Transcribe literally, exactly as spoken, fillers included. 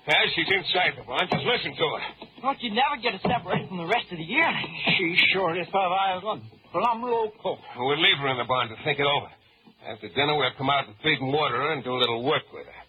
Yeah, she's inside the barn. Just listen to her. Don't you never get a separate from the rest of the year? She surely thought I was plumb loco. We'll leave her in the barn to think it over. After dinner, we'll come out and feed and water her and do a little work with her.